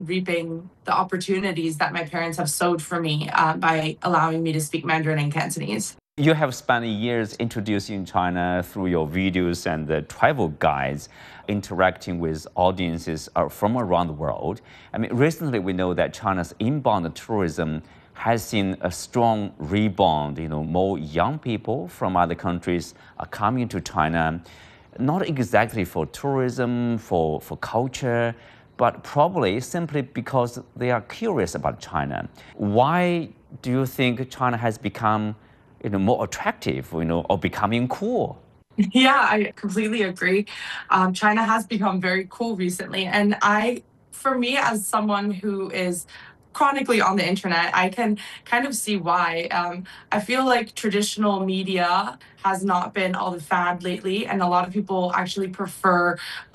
reaping the opportunities that my parents have sowed for me by allowing me to speak Mandarin and Cantonese. You have spent years introducing China through your videos and the travel guides, interacting with audiences from around the world. I mean, recently we know that China's inbound tourism has seen a strong rebound. More young people from other countries are coming to China, not exactly for tourism, for culture, but probably simply because they are curious about China. Why do you think China has become more attractive, or becoming cool? Yeah, I completely agree. China has become very cool recently. And for me, as someone who is chronically on the internet, I can kind of see why. I feel like traditional media has not been all the fad lately, and a lot of people actually prefer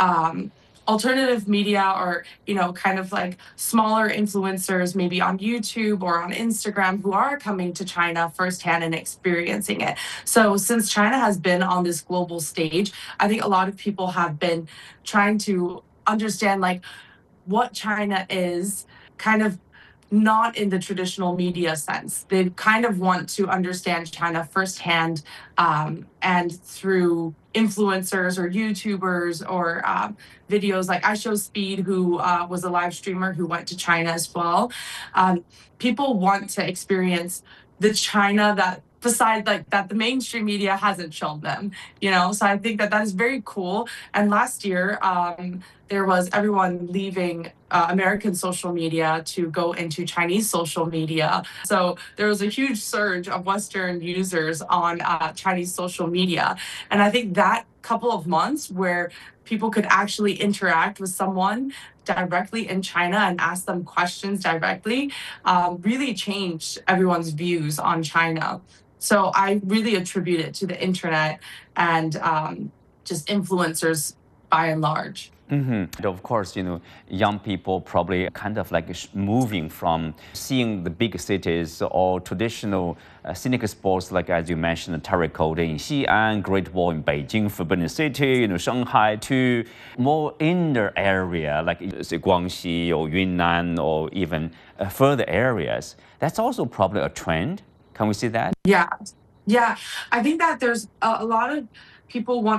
alternative media or kind of like smaller influencers maybe on YouTube or on Instagram who are coming to China firsthand and experiencing it. So since China has been on this global stage, I think a lot of people have been trying to understand like what China is, kind of not in the traditional media sense. They kind of want to understand China firsthand, and through influencers or YouTubers or videos like iShowSpeed, who was a live streamer who went to China as well. People want to experience the China that besides like that the mainstream media hasn't shown them, so I think that that is very cool. And last year there was everyone leaving American social media to go into Chinese social media. So there was a huge surge of Western users on Chinese social media. And I think that couple of months where people could actually interact with someone directly in China and ask them questions directly really changed everyone's views on China. So I really attribute it to the internet and just influencers by and large. Of course, young people probably kind of like moving from seeing the big cities or traditional scenic spots, like as you mentioned, Terracotta in Xi'an, Great Wall in Beijing, Forbidden City, Shanghai, to more inner area like say Guangxi or Yunnan or even further areas. That's also probably a trend. Can we see that? Yeah. Yeah. I think that there's a lot of people want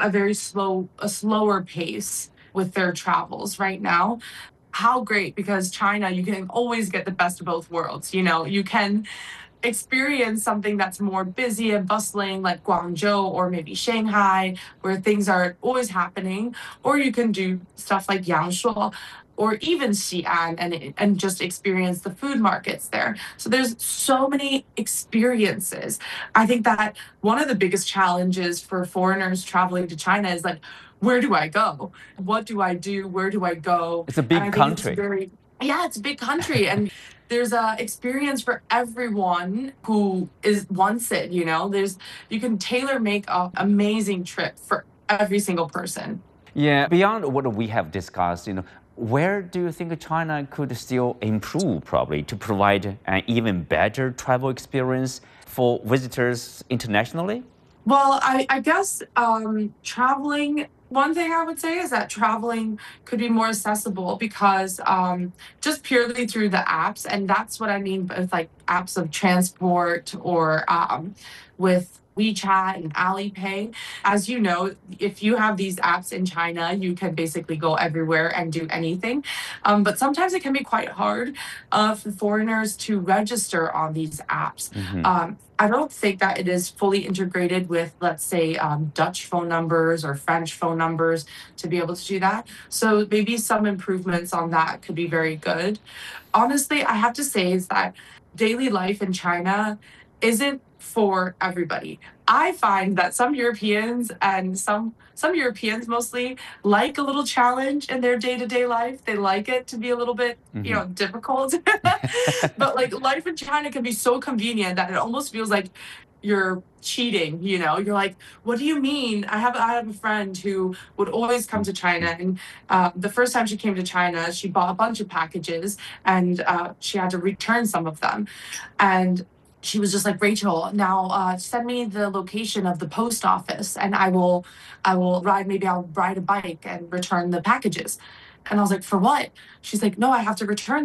a slower pace with their travels right now. How great, because China, you can always get the best of both worlds. You can experience something that's more busy and bustling like Guangzhou or maybe Shanghai, where things are always happening, or you can do stuff like Yangshuo or even Xi'an and just experience the food markets there. So there's so many experiences. I think that one of the biggest challenges for foreigners traveling to China is like, where do I go? What do I do? Where do I go? It's a And big I think it's country. yeah, it's a big country. And there's a experience for everyone who wants it. You can tailor make an amazing trip for every single person. Yeah, beyond what we have discussed, where do you think China could still improve probably to provide an even better travel experience for visitors internationally? Well, I guess traveling, one thing I would say is that traveling could be more accessible because just purely through the apps, and that's what I mean with like apps of transport or with WeChat and Alipay. As you know, if you have these apps in China, you can basically go everywhere and do anything. But sometimes it can be quite hard for foreigners to register on these apps. I don't think that it is fully integrated with, let's say, Dutch phone numbers or French phone numbers to be able to do that. So maybe some improvements on that could be very good. Honestly, I have to say is that daily life in China isn't for everybody. I find that some Europeans and some Europeans mostly like a little challenge in their day-to-day life. They like it to be a little bit, difficult. But like life in China can be so convenient that it almost feels like you're cheating. You're like, what do you mean? I have a friend who would always come to China, and the first time she came to China, she bought a bunch of packages, and she had to return some of them. And she was just like, Rachel, now send me the location of the post office, and I will ride. Maybe I'll ride a bike and return the packages. And I was like, for what? She's like, no, I have to return